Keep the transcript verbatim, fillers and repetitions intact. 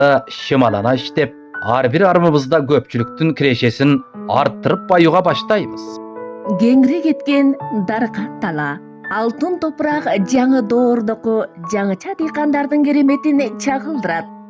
шымалана иштеп, ар бир армыбызда көпчүлүктүн кирешесин арттырып баюуга баштайбыз. Кеңири кеткен даркан тала, алтын топурак жаңы доордоку жаңыча дыйкандардын кереметин чагылдырат.